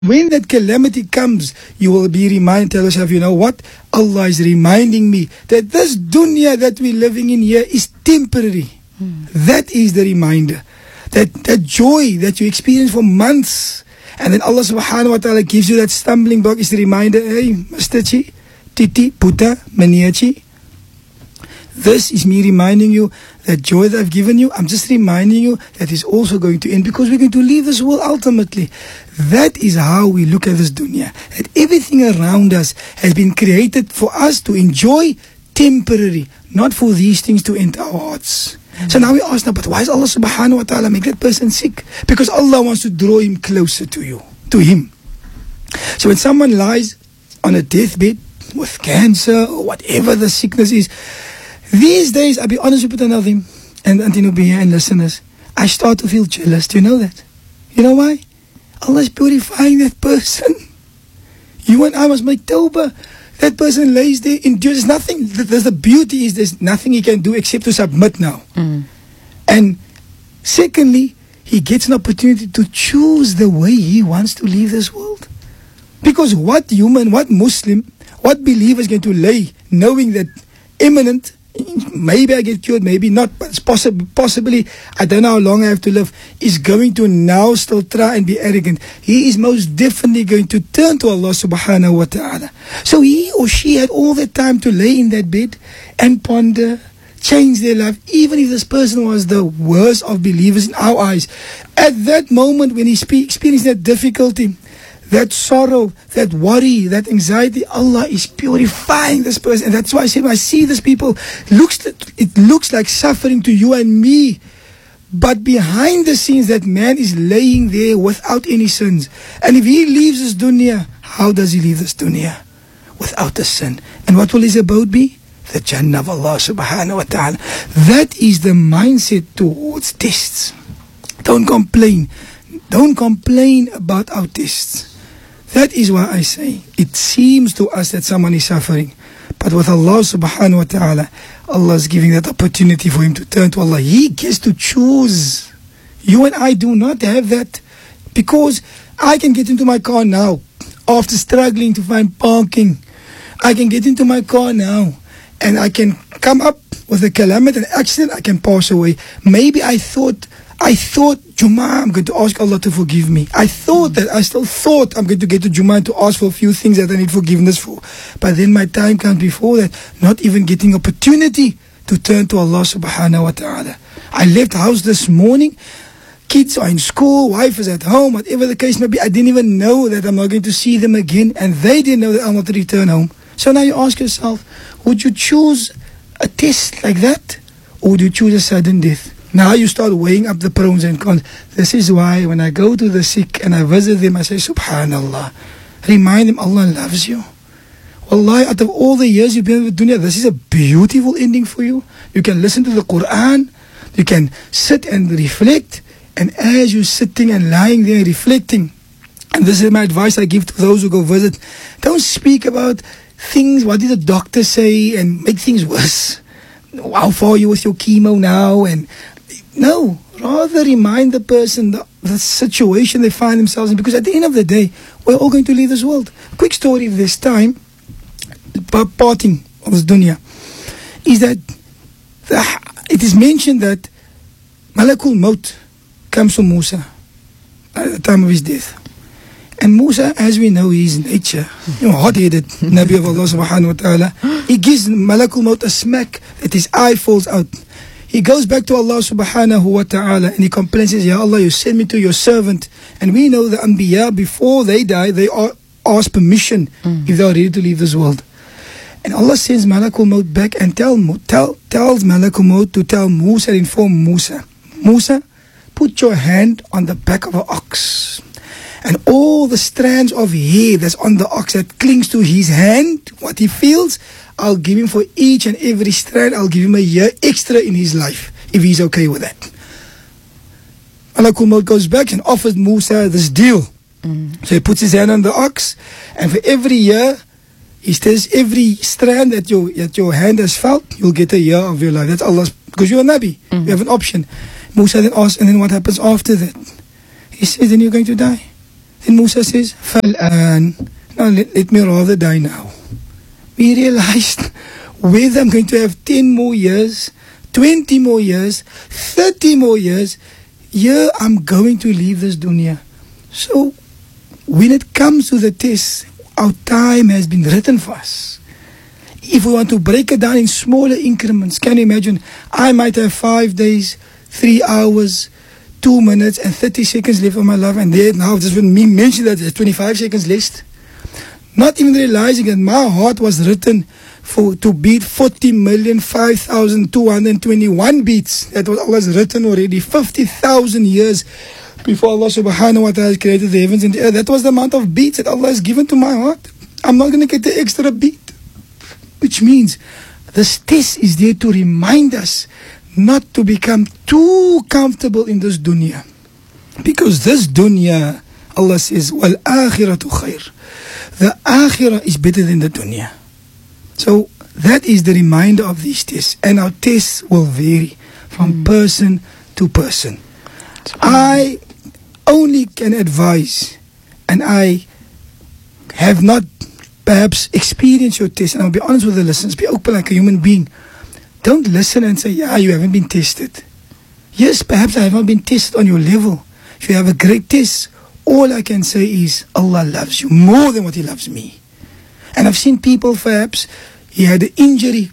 when that calamity comes, you will be reminded, tell yourself, you know what? Allah is reminding me that this dunya that we're living in here is temporary. That is the reminder. That joy that you experience for months, and then Allah subhanahu wa ta'ala gives you that stumbling block, is the reminder, hey, Mr. Chi, Titi, Puta, Maniachi, this is me reminding you that joy that I've given you, I'm just reminding you that is also going to end, because we're going to leave this world ultimately. That is how we look at this dunya. That everything around us has been created for us to enjoy temporary, not for these things to enter our hearts. So now we ask, but why is Allah subhanahu wa ta'ala make that person sick? Because Allah wants to draw him closer to you, to him. So when someone lies on a deathbed with cancer or whatever the sickness is, these days, I'll be honest with Nadim and Antinubia and listeners, I start to feel jealous. Do you know that? You know why? Allah is purifying that person. You and I must make tawbah. That person lays there, endures nothing. There's the beauty is there's nothing he can do except to submit now. And secondly, he gets an opportunity to choose the way he wants to leave this world. Because what human, what Muslim, what believer is going to lay knowing that imminent, maybe I get cured, maybe not, but it's possibly, I don't know how long I have to live, is going to now still try and be arrogant. He is most definitely going to turn to Allah subhanahu wa ta'ala. So he or she had all that time to lay in that bed and ponder, change their life, even if this person was the worst of believers in our eyes. At that moment when he experienced that difficulty, that sorrow, that worry, that anxiety, Allah is purifying this person. And that's why I say, when I see these people, it looks like suffering to you and me. But behind the scenes, that man is laying there without any sins. And if he leaves this dunya, how does he leave this dunya? Without a sin. And what will his abode be? The Jannah of Allah subhanahu wa ta'ala. That is the mindset towards tests. Don't complain. Don't complain about our tests. That is why I say, it seems to us that someone is suffering. But with Allah subhanahu wa ta'ala, Allah is giving that opportunity for him to turn to Allah. He gets to choose. You and I do not have that. Because I can get into my car now, after struggling to find parking. I can get into my car now, and I can come up with a calamity, an accident, I can pass away. Maybe I thought, Jummah, I'm going to ask Allah to forgive me. I still thought I'm going to get to Jummah to ask for a few things that I need forgiveness for. But then my time comes before that, not even getting opportunity to turn to Allah subhanahu wa ta'ala. I left house this morning, kids are in school, wife is at home, whatever the case may be. I didn't even know that I'm not going to see them again, and they didn't know that I'm not to return home. So now you ask yourself, would you choose a test like that, or would you choose a sudden death? Now you start weighing up the pros and cons. This is why when I go to the sick and I visit them, I say, Subhanallah. Remind them Allah loves you. Wallahi, out of all the years you've been with dunya, this is a beautiful ending for you. You can listen to the Quran. You can sit and reflect. And as you're sitting and lying there reflecting, and this is my advice I give to those who go visit, don't speak about things, what did the doctor say, and make things worse. How far are you with your chemo now? And no, rather remind the person the situation they find themselves in, because at the end of the day, we're all going to leave this world. Quick story of this time, parting of this dunya, is that it is mentioned that Malakul Maut comes to Musa at the time of his death. And Musa, as we know, he is nature, hot-headed Nabi of Allah subhanahu wa ta'ala. He gives Malakul Maut a smack that his eye falls out. He goes back to Allah subhanahu wa ta'ala and he complains, says, Ya Allah, you send me to your servant. And we know the Anbiya, before they die, they ask permission if they are ready to leave this world. And Allah sends Malakul Maut back and tells Malakul Maut to tell Musa, inform Musa, Musa, put your hand on the back of an ox. And all the strands of hair that's on the ox that clings to his hand, what he feels, I'll give him for each and every strand, I'll give him a year extra in his life, if he's okay with that. Malakul Maut goes back and offers Musa this deal. So he puts his hand on the ox, and for every year, he says, every strand that your hand has felt, you'll get a year of your life. That's Allah's, because you're a Nabi. You have an option. Musa then asks, and then what happens after that? He says, then you're going to die. Then Musa says, Fal'an. Now let me rather die now. We realized whether I'm going to have 10 more years, 20 more years, 30 more years, I'm going to leave this dunya. So when it comes to the test, our time has been written for us. If we want to break it down in smaller increments, can you imagine? I might have 5 days, 3 hours, 2 minutes and 30 seconds left of my life, and there now just when me mention that there's 25 seconds left. Not even realizing that my heart was written to beat 40,005,221 beats. That was always written already 50,000 years before Allah subhanahu wa ta'ala created the heavens and the earth. That was the amount of beats that Allah has given to my heart. I'm not going to get the extra beat. Which means this test is there to remind us not to become too comfortable in this dunya. Because this dunya, Allah says, wal akhiratu khair. The akhirah is better than the dunya. So that is the reminder of these tests. And our tests will vary from person to person. I only can advise, and I have not perhaps experienced your test, and I'll be honest with the listeners, be open like a human being. Don't listen and say, yeah, you haven't been tested. Yes, perhaps I have not been tested on your level. If you have a great test, all I can say is Allah loves you more than what He loves me. And I've seen people, perhaps, he had an injury.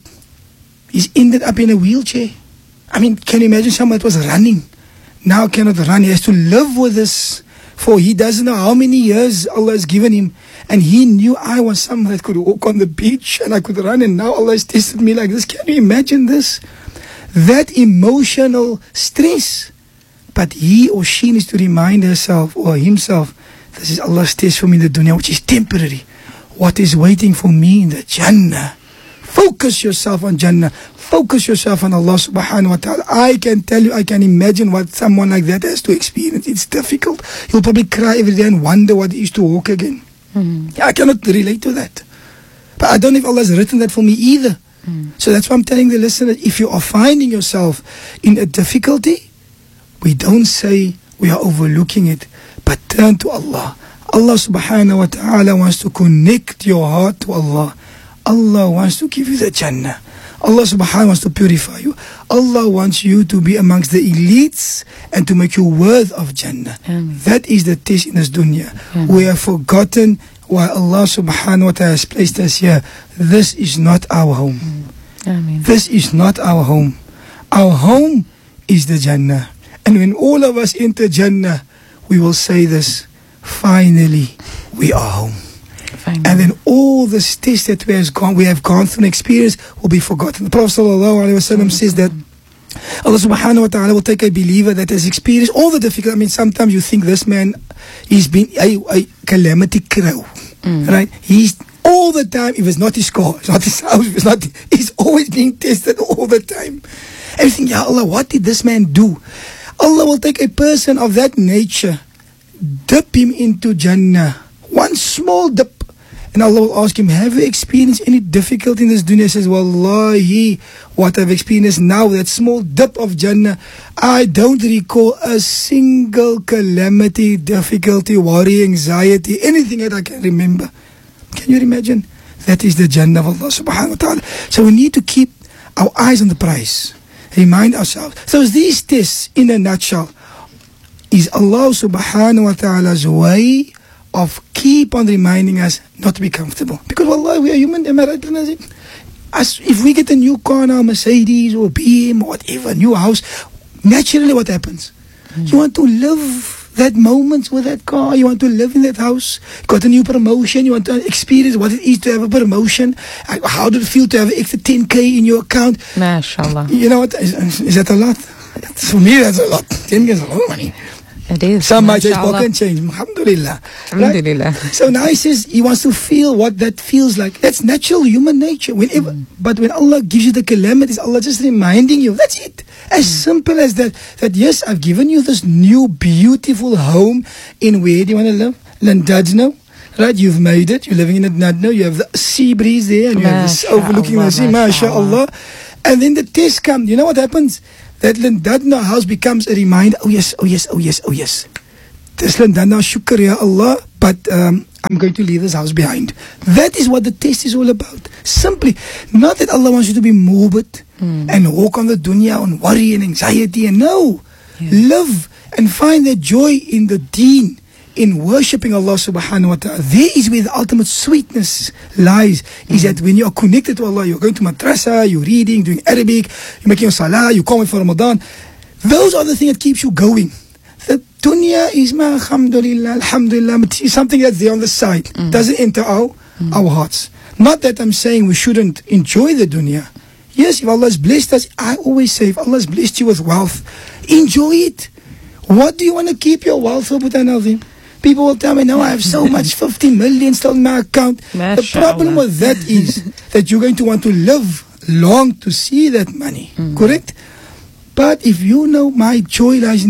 He's ended up in a wheelchair. I mean, can you imagine someone that was running? Now cannot run. He has to live with this. For he doesn't know how many years Allah has given him. And he knew I was someone that could walk on the beach and I could run. And now Allah has tested me like this. Can you imagine this? That emotional stress. But he or she needs to remind herself or himself, this is Allah's test for me in the dunya, which is temporary. What is waiting for me in the Jannah? Focus yourself on Jannah. Focus yourself on Allah subhanahu wa ta'ala. I can tell you, I can imagine what someone like that has to experience. It's difficult. He'll probably cry every day and wonder what it is to walk again. I cannot relate to that. But I don't know if Allah has written that for me either. So that's why I'm telling the listener, if you are finding yourself in a difficulty, we don't say we are overlooking it, but turn to Allah. Allah subhanahu wa ta'ala wants to connect your heart to Allah. Allah wants to give you the Jannah. Allah subhanahu wa ta'ala wants to purify you. Allah wants you to be amongst the elites and to make you worth of Jannah. That is the test in this dunya. We have forgotten why Allah subhanahu wa ta'ala has placed us here. This is not our home. This is not our home. Our home is the Jannah. And when all of us enter Jannah, we will say this, finally we are home. And then all the tests that we have gone through and experienced will be forgotten. The Prophet ﷺ says that Allah subhanahu wa ta'ala will take a believer that has experienced all the difficulty. I mean, sometimes you think this man, he's been a calamity crow, right? He's all the time, if it's not his car, it's not his house, he's always being tested all the time. And you think, Ya Allah, what did this man do? Allah will take a person of that nature, dip him into Jannah, one small dip, and Allah will ask him, have you experienced any difficulty in this dunya? He says, Wallahi, what I've experienced now, that small dip of Jannah, I don't recall a single calamity, difficulty, worry, anxiety, anything that I can remember. Can you imagine? That is the Jannah of Allah subhanahu wa ta'ala. So we need to keep our eyes on the prize. Remind ourselves. So these tests, in a nutshell, is Allah subhanahu wa ta'ala's way of keep on reminding us not to be comfortable. Because wallahi, we are human, am I right? If we get a new car now, Mercedes or BM or whatever, new house, naturally what happens? You want to live that moment with that car, you want to live in that house, you got a new promotion, you want to experience what it is to have a promotion, how does it feel to have an extra 10k in your account? MashaAllah. You know what, is that a lot? For me that's a lot. 10k is a lot of money. It is. Some might say pocket change. Alhamdulillah. Alhamdulillah. Right? So now he says he wants to feel what that feels like. That's natural human nature. Whenever, but when Allah gives you the calamities, Allah just reminding you. That's it. As simple as that. That yes, I've given you this new beautiful home in where do you want to live? Llandudno. Right? You've made it. You're living in Llandudno. You have the sea breeze there and you have this overlooking the sea. MashaAllah. And then the test comes. You know what happens? That Llandudno house becomes a reminder, oh yes, oh yes, oh yes, oh yes. Tesla done now, shukr ya Allah, but I'm going to leave this house behind. That is what the test is all about. Simply, not that Allah wants you to be morbid and walk on the dunya on worry and anxiety. And no, live and find that joy in the deen, in worshipping Allah subhanahu wa ta'ala. There is where the ultimate sweetness lies, is that when you are connected to Allah, you're going to madrasa, you're reading, doing Arabic, you're making your salah, you're coming for Ramadan. Those are the things that keeps you going. The dunya is alhamdulillah, alhamdulillah, something that's there on the side. Doesn't enter our hearts. Not that I'm saying we shouldn't enjoy the dunya. Yes, if Allah has blessed us, I always say, if Allah has blessed you with wealth, enjoy it. What do you want to keep your wealth for, Buddha Nazim? People will tell me, no, I have so much, 50 million still in my account. The problem with that is that you're going to want to live long to see that money. Correct? But if you know my joy lies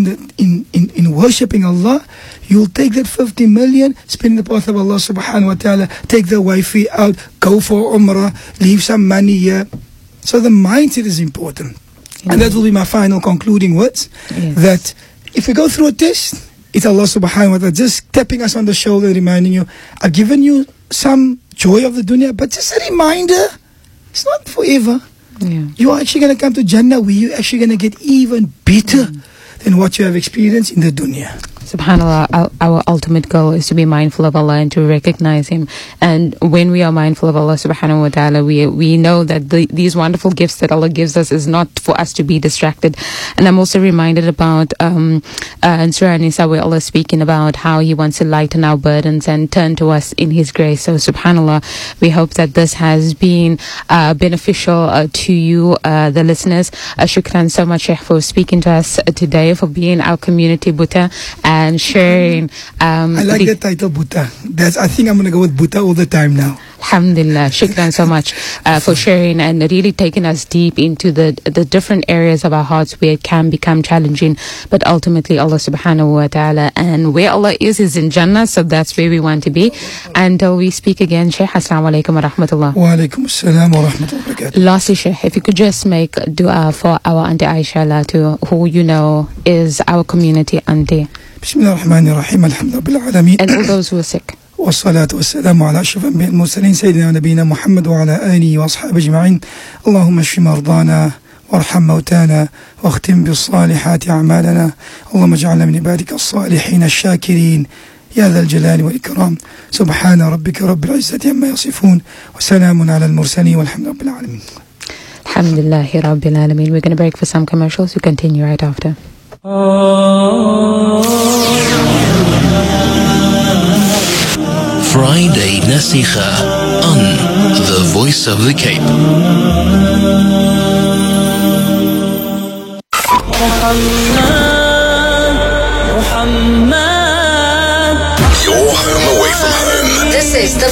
in worshipping Allah, you'll take that 50 million, spend in the path of Allah subhanahu wa ta'ala, take the wifey out, go for umrah, leave some money here. So the mindset is important. And that will be my final concluding words. That if we go through a test, it's Allah subhanahu wa ta'ala just tapping us on the shoulder, reminding you, I've given you some joy of the dunya, but just a reminder, it's not forever. You are actually going to come to Jannah where you're actually going to get even better than what you have experienced in the dunya. SubhanAllah, our ultimate goal is to be mindful of Allah and to recognize Him. And when we are mindful of Allah subhanahu wa ta'ala, we know that these wonderful gifts that Allah gives us is not for us to be distracted. And I'm also reminded about in Surah An-Nisa, where Allah is speaking about how He wants to lighten our burdens and turn to us in His grace. So SubhanAllah, we hope that this has been beneficial to you, the listeners. Shukran so much, Sheikh, for speaking to us today, for being our community Buddha, and sharing. I like the title Buddha. I think I'm going to go with Buddha all the time now. Alhamdulillah. Shukran so much for sharing and really taking us deep into the different areas of our hearts where it can become challenging. But ultimately, Allah subhanahu wa ta'ala, and where Allah is in Jannah. So that's where we want to be. Until we speak again, Shaykh, assalamu alaikum wa rahmatullah. Wa alaikum assalam wa rahmatullahi wa barakatuh. Lastly, Shaykh, if you could just make dua for our Auntie Aisha Latu, who you know is our community auntie. Bismillah ar-Rahman ar-Rahim, alhamdulillah rabbil alameen. And all those who are sick. والصلاة والسلام على أشرف الأنبياء المرسلين سيدنا ونبينا محمد وعلى آله وأصحابه أجمعين. اللهم اشف مرضانا وارحم موتانا واختم بالصالحات أعمالنا. اللهم اجعلنا من عبادك الصالحين الشاكرين يا ذا الجلال والإكرام. سبحان ربك رب العزة عما يصفون وسلام على المرسلين والحمد لله رب العالمين. Alhamdulillahi Rabbil Alameen. We're going to break for some commercials. We continue right after. Friday Nasikha on The Voice of the Cape. Your home away from home. This is the